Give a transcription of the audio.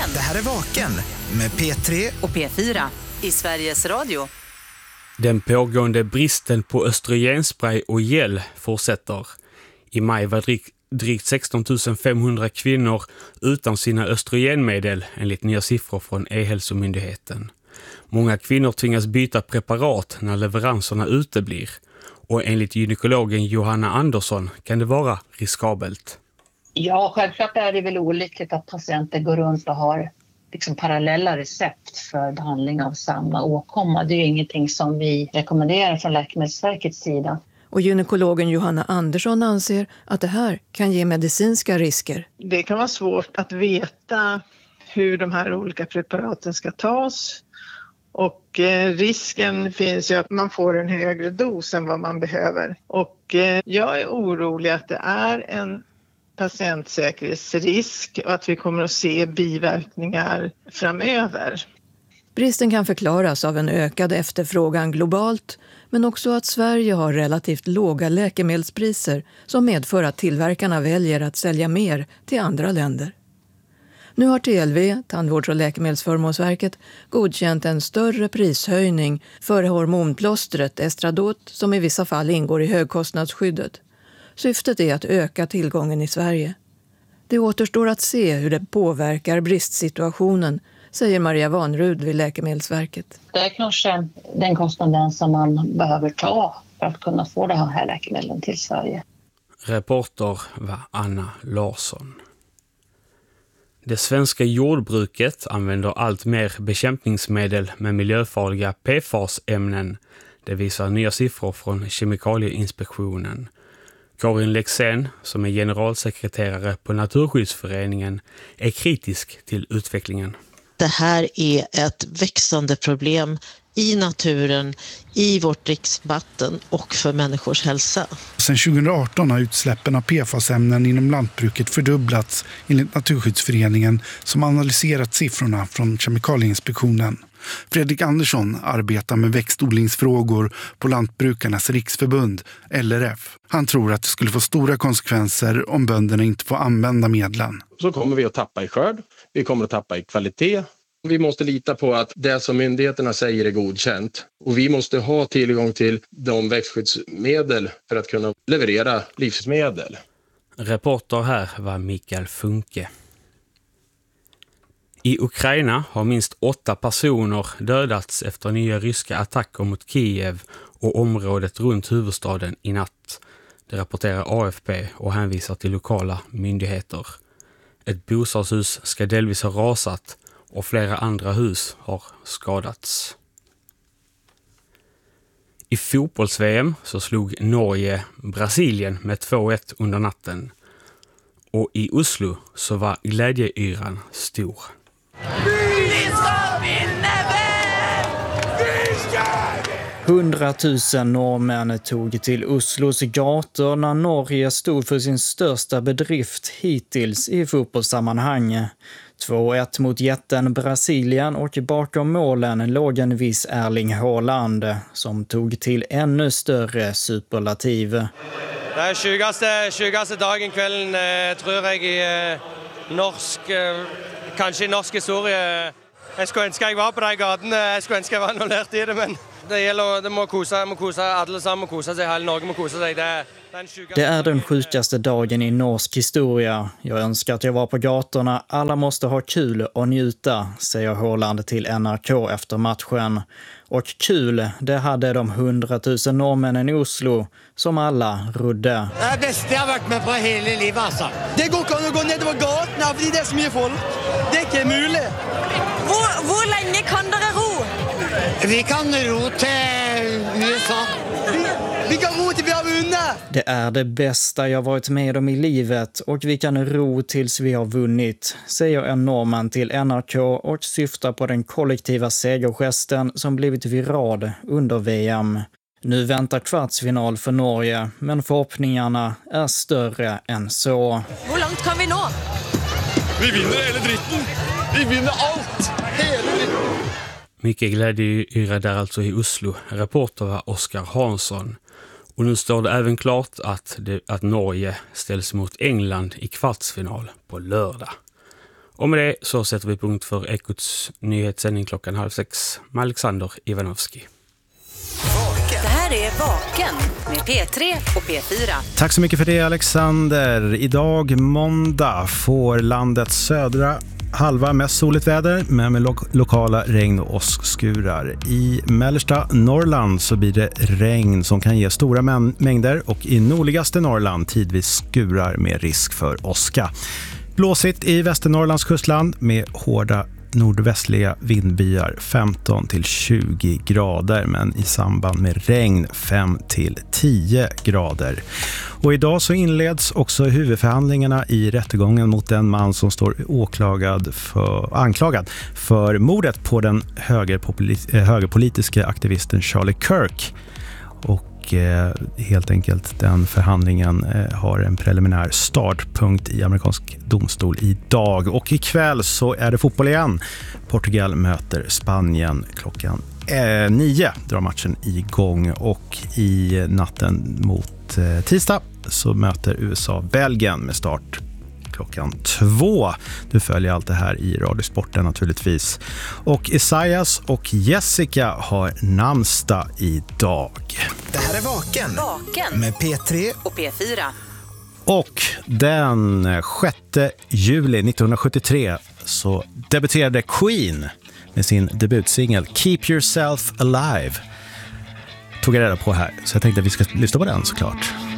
Vaken. Det här är Vaken med P3 och P4 i Sveriges Radio. Den pågående bristen på östrogenspray och gel fortsätter. I maj var drygt 16 500 kvinnor utan sina östrogenmedel enligt nya siffror från E-hälsomyndigheten. Många kvinnor tvingas byta preparat när leveranserna uteblir. Och enligt gynekologen Johanna Andersson kan det vara riskabelt. Ja, självklart är det väl olyckligt att patienter går runt och har parallella recept för behandling av samma åkomma. Det är ju ingenting som vi rekommenderar från Läkemedelsverkets sida. Och gynekologen Johanna Andersson anser att det här kan ge medicinska risker. Det kan vara svårt att veta hur de här olika preparaten ska tas. Och risken finns ju att man får en högre dos än vad man behöver. Och jag är orolig att det är en patientsäkerhetsrisk och att vi kommer att se biverkningar framöver. Bristen kan förklaras av en ökad efterfrågan globalt, men också att Sverige har relativt låga läkemedelspriser som medför att tillverkarna väljer att sälja mer till andra länder. Nu har TLV, Tandvårds- och läkemedelsförmånsverket, godkänt en större prishöjning för hormonplåstret Estradot som i vissa fall ingår i högkostnadsskyddet. Syftet är att öka tillgången i Sverige. Det återstår att se hur det påverkar bristsituationen, säger Maria Vanrud vid Läkemedelsverket. Det är kanske den kostnaden som man behöver ta för att kunna få det här läkemedlen till Sverige. Reporter var Anna Larsson. Det svenska jordbruket använder allt mer bekämpningsmedel med miljöfarliga PFAS-ämnen. Det visar nya siffror från Kemikalieinspektionen. Karin Lexén, som är generalsekreterare på Naturskyddsföreningen, är kritisk till utvecklingen. Det här är ett växande problem i naturen, i vårt dricksvatten och för människors hälsa. Sedan 2018 har utsläppen av PFAS-ämnen inom lantbruket fördubblats enligt Naturskyddsföreningen som analyserat siffrorna från Kemikalieinspektionen. Fredrik Andersson arbetar med växtodlingsfrågor på Lantbrukarnas riksförbund, LRF. Han tror att det skulle få stora konsekvenser om bönderna inte får använda medlen. Så kommer vi att tappa i skörd, vi kommer att tappa i kvalitet. Vi måste lita på att det som myndigheterna säger är godkänt. Och vi måste ha tillgång till de växtskyddsmedel för att kunna leverera livsmedel. Reporter här var Mikael Funke. I Ukraina har minst 8 personer dödats efter nya ryska attacker mot Kiev och området runt huvudstaden i natt. Det rapporterar AFP och hänvisar till lokala myndigheter. Ett bostadshus ska delvis ha rasat och flera andra hus har skadats. I fotbolls-VM så slog Norge Brasilien med 2-1 under natten. Och i Oslo så var glädjeyran stor. Vi ska vinna väl! Vi ska! 100 000 norrmän tog till Oslos gator när Norge stod för sin största bedrift hittills i fotbollssammanhang. 2-1 mot jätten Brasilien och bakom målen låg en viss Erling Haaland som tog till ännu större superlativ. Det är 20. dagen kvällen tror jag i norsk, kanske i norsk historia. Jag skulle önska jag var på den gaten, jag skulle önska jag var involvert i det, men det gäller, det må kosa, alla sammen kosa sig, hela Norge må kosa sig. Det är den sjukaste dagen i norsk historia. Jag önskar att jag var på gatorna. Alla måste ha kul och njuta, säger Haaland till NRK efter matchen. Och kul, det hade de 100 000 norrmännen i Oslo som alla rodde. Det är det bästa jag har varit med på hela livet, alltså. Det går inte att gå ner på gatorna för det är så mycket folk. Det är inte möjligt. Hvor länge kan dere ro? Vi kan ro till USA. Vi kan ro till vi har vunnit. Det är det bästa jag varit med om i livet och vi kan ro tills vi har vunnit, säger en norrman till NRK och syftar på den kollektiva segergesten som blivit viral under VM. Nu väntar kvartsfinal för Norge, men förhoppningarna är större än så. Hur långt kan vi nå? Vi vinner hela dritten. Vi vinner allt. Hela dritten. Mycket glädjeyra där alltså i Oslo. Reporter var Oskar Hansson. Och nu står det även klart att Norge ställs mot England i kvartsfinal på lördag. Och med det så sätter vi punkt för Ekots nyhetssändning 5:30 med Alexander Ivanovski. Det här är Vaken med P3 och P4. Tack så mycket för det, Alexander. Idag måndag får landets södra halva mest soligt väder med lokala regn- och åskskurar. I mellersta Norrland så blir det regn som kan ge stora mängder och i nordligaste Norrland tidvis skurar med risk för åska. Blåsigt i Västernorrlands kustland med hårda nordvästliga vindbyar 15 till 20 grader, men i samband med regn 5 till 10 grader. Och idag så inleds också huvudförhandlingarna i rättegången mot den man som står anklagad för mordet på den högerpolitiska aktivisten Charlie Kirk. Och helt enkelt den förhandlingen har en preliminär startpunkt i amerikansk domstol idag. Och ikväll så är det fotboll igen. Portugal möter Spanien klockan 9 drar matchen igång, och i natten mot tisdag så möter USA Belgien med start klockan 2. Du följer allt det här i Radiosporten naturligtvis. Och Isaias och Jessica har namnsdag idag. Det här är Vaken med P3 och P4. Och den 6 juli 1973 så debuterade Queen med sin debutsingel Keep Yourself Alive. Tog jag reda på här, så jag tänkte att vi ska lyssna på den såklart.